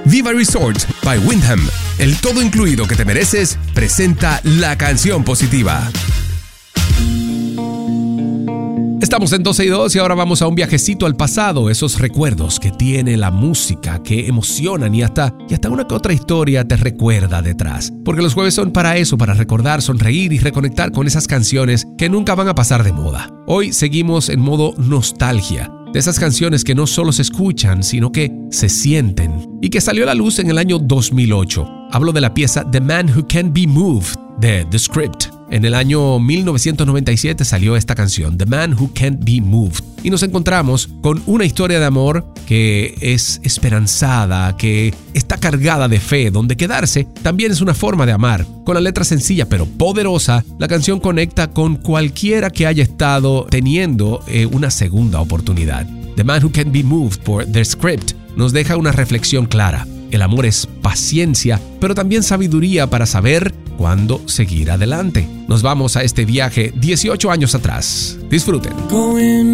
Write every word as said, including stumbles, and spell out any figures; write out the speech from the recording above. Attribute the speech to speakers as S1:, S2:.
S1: Viva Resort by Wyndham, el todo incluido que te mereces, presenta la canción positiva. Estamos en doce y dos y ahora vamos a un viajecito al pasado, esos recuerdos que tiene la música, que emocionan y hasta, y hasta una que otra historia te recuerda detrás. Porque los jueves son para eso, para recordar, sonreír y reconectar con esas canciones que nunca van a pasar de moda. Hoy seguimos en modo nostalgia, de esas canciones que no solo se escuchan, sino que se sienten, y que salió a la luz en el año dos mil ocho. Hablo de la pieza The Man Who Can't Be Moved de The Script. En el año mil novecientos noventa y siete salió esta canción, The Man Who Can't Be Moved. Y nos encontramos con una historia de amor que es esperanzada, que está cargada de fe, donde quedarse también es una forma de amar. Con la letra sencilla pero poderosa, la canción conecta con cualquiera que haya estado teniendo eh, una segunda oportunidad. The Man Who Can't Be Moved por The Script nos deja una reflexión clara. El amor es paciencia, pero también sabiduría para saber cuándo seguir adelante. Nos vamos a este viaje dieciocho años atrás. Disfruten.